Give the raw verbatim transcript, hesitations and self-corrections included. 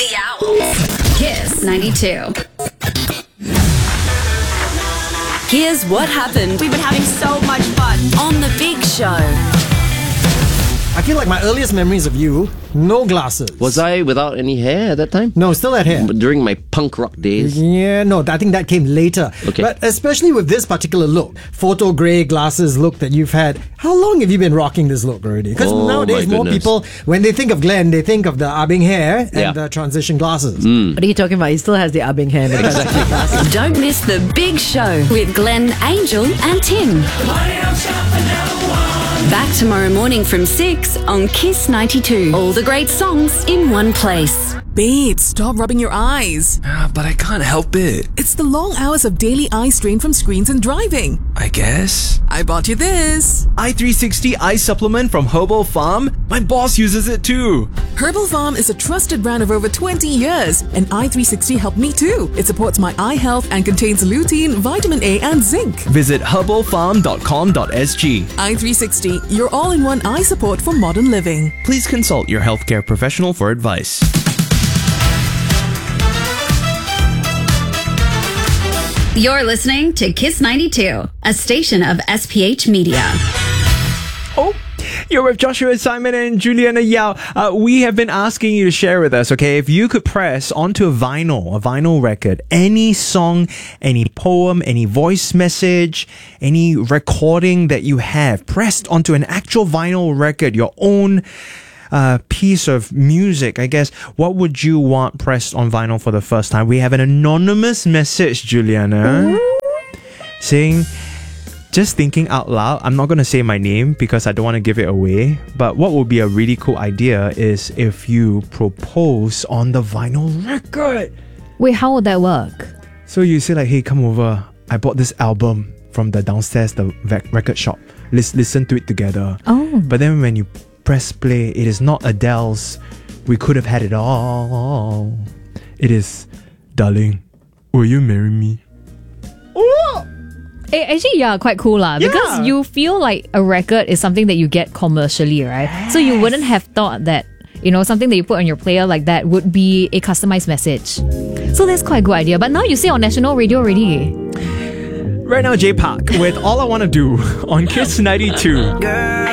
The Owls. Kiss ninety-two. Here's what happened. We've been having so much fun on The Big Show. I feel like my earliest memories of you, no glasses. Was I without any hair at that time? No, still had hair. During my punk rock days? Yeah, no, I think that came later. Okay. But especially with this particular look, photo grey glasses look that you've had, how long have you been rocking this look already? Because oh, nowadays more people, when they think of Glenn, they think of the Ah-Beng hair and yeah. the transition glasses. Mm. What are you talking about? He still has the Ah-Beng hair. Glasses. Don't miss The Big Show with Glenn, Angel and Tim. Back tomorrow morning from six on Kiss ninety-two. All the great songs in one place. Babe, stop rubbing your eyes. Uh, but I can't help it. It's the long hours of daily eye strain from screens and driving. I guess. I bought you this. I three sixty Eye Supplement from Herbal Farm. My boss uses it too. Herbal Farm is a trusted brand of over twenty years. And I three sixty helped me too. It supports my eye health and contains lutein, vitamin A and zinc. Visit herbal farm dot com dot s g. I three sixty, your all-in-one eye support for modern living. Please consult your healthcare professional for advice. You're listening to Kiss ninety-two, a station of S P H Media. Oh, you're with Joshua, Simon and Juliana Yao. Uh, we have been asking you to share with us, okay, if you could press onto a vinyl, a vinyl record, any song, any poem, any voice message, any recording that you have, pressed onto an actual vinyl record, your own uh, piece of music, I guess, what would you want pressed on vinyl for the first time? We have an anonymous message, Juliana, saying, just thinking out loud, I'm not going to say my name because I don't want to give it away, but what would be a really cool idea is if you propose on the vinyl record. Wait, how would that work? So you say like, hey, come over, I bought this album from the downstairs, the record shop. Let's listen to it together. Oh. But then when you press play, it is not Adele's We Could Have Had It All. It is, darling, will you marry me? Oh! Eh, actually, yeah, quite cool lah. Yeah. Because you feel like a record is something that you get commercially, right? Yes. So you wouldn't have thought that, you know, something that you put on your player like that would be a customized message. So that's quite a good idea. But now you say on national radio already. Right now, J Park with All I Wanna Do on Kiss ninety-two. Girl.